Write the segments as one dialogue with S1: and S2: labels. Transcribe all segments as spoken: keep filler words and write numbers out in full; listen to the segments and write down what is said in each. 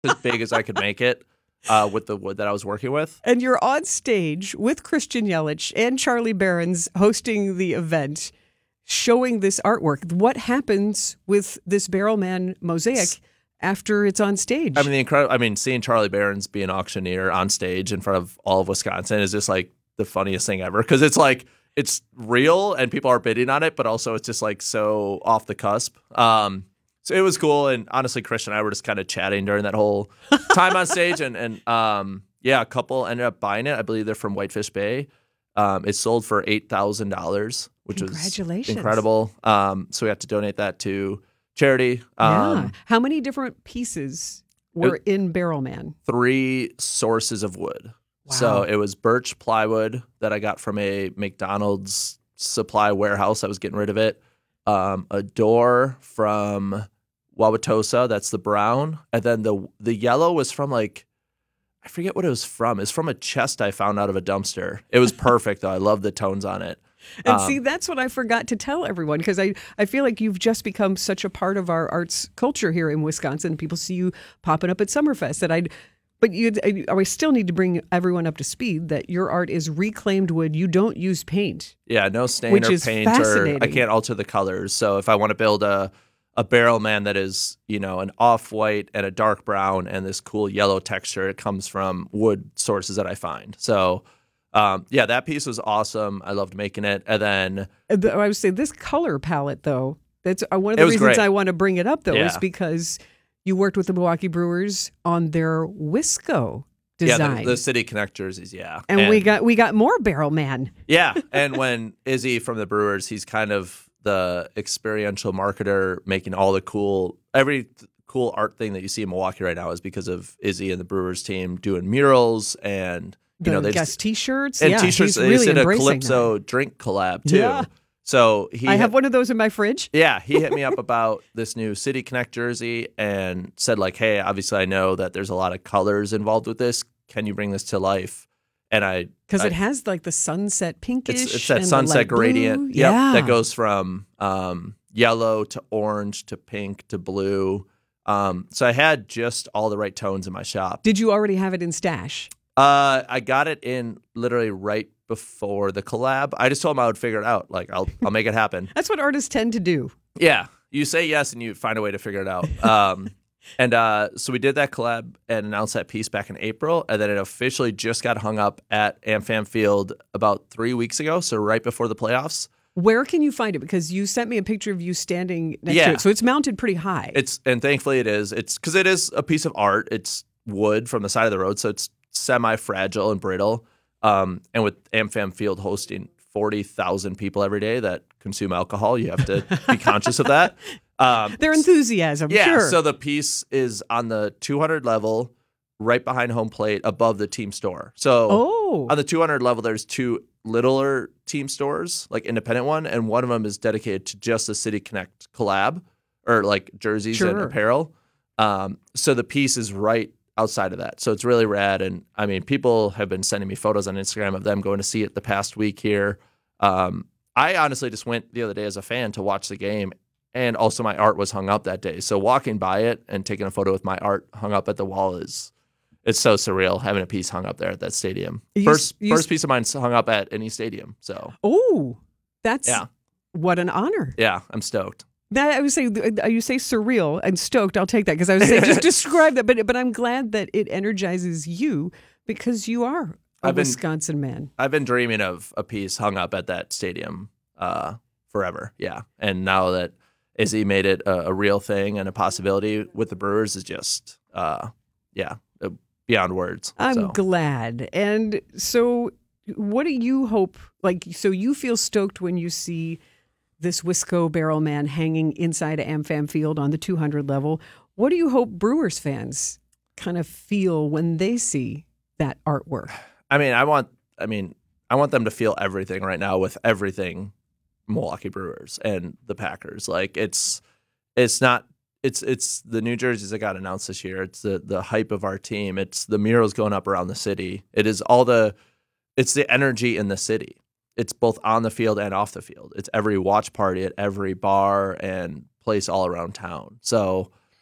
S1: as big as I could make it uh, with the wood that I was working with.
S2: And you're on stage with Christian Yelich and Charlie Berens hosting the event, showing this artwork. What happens with this Barrelman mosaic after it's on stage?
S1: I mean, the incredible. I mean, seeing Charlie Berens be an auctioneer on stage in front of all of Wisconsin is just like the funniest thing ever, because it's like it's real and people are bidding on it, but also it's just like so off the cusp. Um, so it was cool, and honestly, Christian and I were just kind of chatting during that whole time on stage, and and um, yeah, a couple ended up buying it. I believe they're from Whitefish Bay. Um, it sold for eight thousand dollars, which was incredible. Um, so we had to donate that to charity. Um,
S2: yeah. How many different pieces were it, in Barrelman?
S1: Three sources of wood. Wow. So it was birch plywood that I got from a McDonald's supply warehouse. I was getting rid of it. Um, a door from Wauwatosa, that's the brown. And then the the yellow was from like, I forget what it was from. It's from a chest I found out of a dumpster. It was perfect, though. I love the tones on it.
S2: And
S1: um,
S2: see, that's what I forgot to tell everyone, because I, I feel like you've just become such a part of our arts culture here in Wisconsin. People see you popping up at Summerfest. That I, but you, I, I still need to bring everyone up to speed that your art is reclaimed wood. You don't use paint.
S1: Yeah, no stain
S2: which
S1: or
S2: is
S1: paint.
S2: Fascinating.
S1: Or I can't alter the colors. So if I want to build a a Barrelman that is, you know, an off-white and a dark brown and this cool yellow texture, it comes from wood sources that I find. So, um, yeah, that piece was awesome. I loved making it. And then
S2: I would say this color palette, though, that's uh, one of the reasons
S1: great.
S2: I want to bring it up, though,
S1: yeah.
S2: is because you worked with the Milwaukee Brewers on their Wisco design.
S1: Yeah, the, the City Connect jerseys, yeah.
S2: And, and we got we got more Barrelman.
S1: Yeah, and when Izzy from the Brewers, he's kind of the experiential marketer, making all the cool, every cool art thing that you see in Milwaukee right now is because of Izzy and the Brewers team doing murals and, you
S2: the
S1: know, they
S2: guest T-shirts.
S1: And
S2: yeah,
S1: T-shirts, they
S2: really
S1: did a
S2: embracing
S1: Calypso
S2: that.
S1: drink collab too.
S2: Yeah.
S1: So he
S2: I
S1: hit,
S2: have one of those in my fridge.
S1: Yeah, he hit me up about this new City Connect jersey and said like, hey, obviously I know that there's a lot of colors involved with this. Can you bring this to life? And I
S2: because it has like the sunset pinkish.
S1: It's, it's that
S2: and
S1: sunset
S2: the
S1: gradient. Yep,
S2: yeah,
S1: that goes from um, yellow to orange to pink to blue. Um, so I had just all the right tones in my shop.
S2: Did you already have it in stash?
S1: Uh, I got it in literally right before the collab. I just told him I would figure it out. Like I'll I'll make it happen.
S2: That's what artists tend to do.
S1: Yeah, you say yes and you find a way to figure it out. Um, and uh, so we did that collab and announced that piece back in April, and then it officially just got hung up at AmFam Field about three weeks ago. So right before the playoffs.
S2: Where can you find it? Because you sent me a picture of you standing next
S1: yeah.
S2: to it, so it's mounted pretty high.
S1: It's and thankfully it is. It's because it is a piece of art. It's wood from the side of the road, so it's semi-fragile and brittle. Um, and with AmFam Field hosting forty thousand people every day that consume alcohol, you have to be conscious of that. Um,
S2: Their enthusiasm,
S1: yeah,
S2: sure.
S1: So the piece is on the two hundred level, right behind home plate, above the team store. So
S2: oh.
S1: on the two hundred level, there's two littler team stores, like independent one, and one of them is dedicated to just the City Connect collab, or like jerseys
S2: sure.
S1: and apparel. Um, so the piece is right outside of that. So it's really rad. And I mean, people have been sending me photos on Instagram of them going to see it the past week here. Um, I honestly just went the other day as a fan to watch the game, and also my art was hung up that day. So walking by it and taking a photo with my art hung up at the wall is, it's so surreal having a piece hung up there at that stadium.
S2: You,
S1: first
S2: you,
S1: first piece of mine hung up at any stadium. So
S2: oh, that's
S1: yeah.
S2: what an honor.
S1: Yeah, I'm stoked.
S2: That I would say, you say surreal and stoked. I'll take that because I was saying just describe that. But but I'm glad that it energizes you because you are a
S1: I've been,
S2: Wisconsin man.
S1: I've been dreaming of a piece hung up at that stadium uh, forever. Yeah, and now that Izzy made it a, a real thing and a possibility with the Brewers is just uh, yeah beyond words.
S2: I'm
S1: so.
S2: glad. And so, what do you hope? Like, so you feel stoked when you see this Wisco Barrelman hanging inside of AmFam Field on the two hundred level. What do you hope Brewers fans kind of feel when they see that artwork?
S1: I mean, I want, I mean, I want them to feel everything right now with everything Milwaukee Brewers and the Packers. Like it's, it's not, it's, it's the new jerseys that got announced this year. It's the, the hype of our team. It's the murals going up around the city. It is all the, it's the energy in the city. It's both on the field and off the field. It's every watch party at every bar and place all around town. So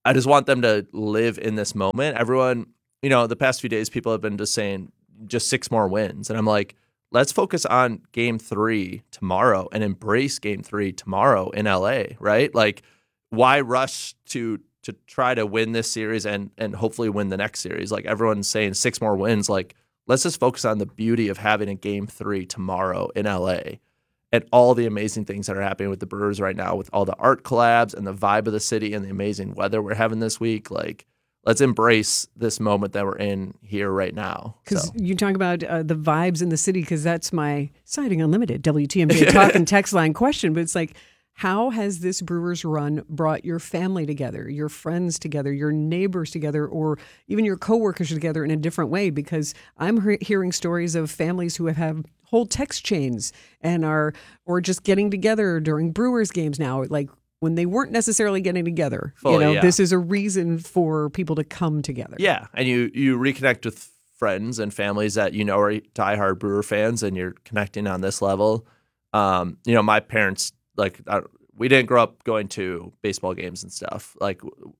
S1: I just want them to live in this moment. Everyone, you know, the past few days, people have been just saying just six more wins. And I'm like, let's focus on game three tomorrow and embrace game three tomorrow in L A, right? Like, why rush to to try to win this series and and hopefully win the next series? Like, everyone's saying six more wins. Like, let's just focus on the beauty of having a game three tomorrow in L A and all the amazing things that are happening with the Brewers right now, with all the art collabs and the vibe of the city and the amazing weather we're having this week. Like, let's embrace this moment that we're in here right now.
S2: Because
S1: so.
S2: you talk about uh, the vibes in the city, because that's my Siding Unlimited W T M J talk and text line question. But it's like, how has this Brewers run brought your family together, your friends together, your neighbors together, or even your coworkers together in a different way? Because I'm he- hearing stories of families who have had whole text chains and are or just getting together during Brewers games now, like when they weren't necessarily getting together.
S1: Fully,
S2: you know,
S1: yeah.
S2: This is a reason for people to come together.
S1: Yeah, and you you reconnect with friends and families that you know are diehard Brewer fans, and you're connecting on this level. Um, you know, my parents. Like, I, we didn't grow up going to baseball games and stuff. Like,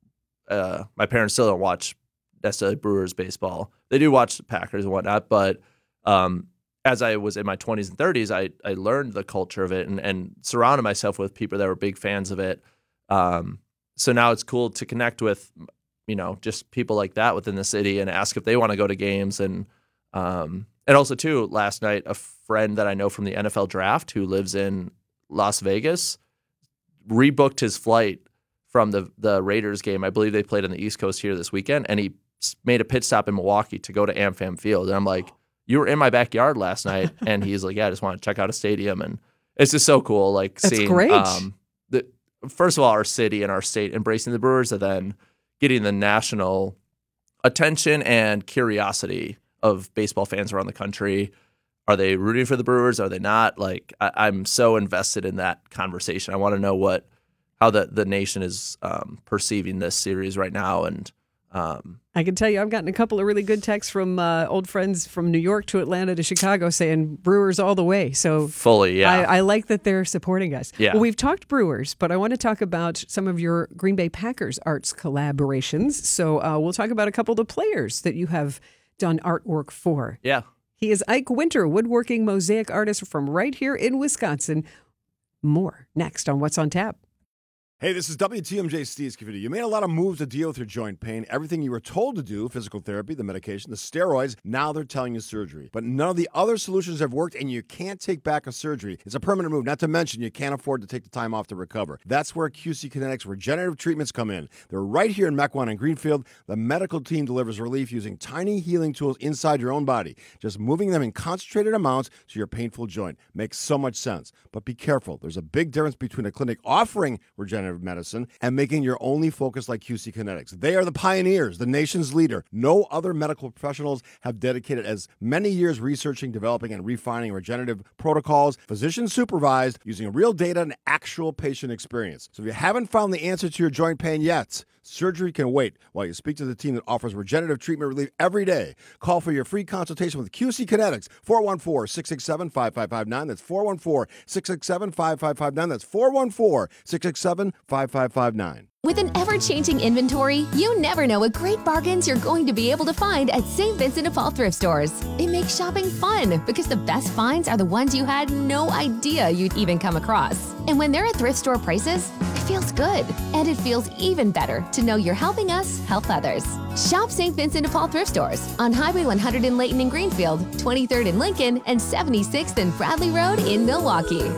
S1: uh, my parents still don't watch necessarily Brewers baseball. They do watch the Packers and whatnot. But um, as I was in my twenties and thirties, I I learned the culture of it and, and surrounded myself with people that were big fans of it. Um, so now it's cool to connect with, you know, just people like that within the city and ask if they want to go to games. And um, and also, too, last night, a friend that I know from the N F L draft who lives in Las Vegas rebooked his flight from the the Raiders game. I believe they played on the East Coast here this weekend, and he made a pit stop in Milwaukee to go to AmFam Field. And I'm like, you were in my backyard last night, and he's like, yeah, I just want to check out a stadium, and it's just so cool. Like,
S2: That's
S1: seeing
S2: great.
S1: Um, the first of all, our city and our state embracing the Brewers, and then getting the national attention and curiosity of baseball fans around the country. Are they rooting for the Brewers? Are they not? Like, I, I'm so invested in that conversation. I want to know what, how the, the nation is um, perceiving this series right now. And um,
S2: I can tell you, I've gotten a couple of really good texts from uh, old friends from New York to Atlanta to Chicago saying Brewers all the way. So
S1: fully, yeah.
S2: I, I like that they're supporting us.
S1: Yeah.
S2: Well, we've talked Brewers, but I want to talk about some of your Green Bay Packers arts collaborations. So uh, we'll talk about a couple of the players that you have done artwork for.
S1: Yeah.
S2: He is Ike Winter, woodworking mosaic artist from right here in Wisconsin. More next on What's on Tap.
S3: Hey, this is W T M J Steve Scafidi. You made a lot of moves to deal with your joint pain. Everything you were told to do, physical therapy, the medication, the steroids, now they're telling you surgery. But none of the other solutions have worked, and you can't take back a surgery. It's a permanent move, not to mention you can't afford to take the time off to recover. That's where Q C Kinetics regenerative treatments come in. They're right here in Mequon and Greenfield. The medical team delivers relief using tiny healing tools inside your own body, just moving them in concentrated amounts to your painful joint. Makes so much sense. But be careful. There's a big difference between a clinic offering regenerative medicine and making your only focus like Q C Kinetics. They are the pioneers, the nation's leader. No other medical professionals have dedicated as many years researching, developing, and refining regenerative protocols, physician supervised, using real data and actual patient experience. So if you haven't found the answer to your joint pain yet, surgery can wait while you speak to the team that offers regenerative treatment relief every day. Call for your free consultation with Q C Kinetics, four one four, six six seven, five five five nine. That's four one four, six six seven, five five five nine. That's four one four, six six seven, five five five nine.
S4: With an ever-changing inventory, you never know what great bargains you're going to be able to find at Saint Vincent de Paul thrift stores. It makes shopping fun because the best finds are the ones you had no idea you'd even come across. And when they're at thrift store prices, it feels good. And it feels even better to know you're helping us help others. Shop Saint Vincent de Paul thrift stores on Highway one hundred in Layton and Greenfield, twenty-third in Lincoln, and seventy-sixth and Bradley Road in Milwaukee.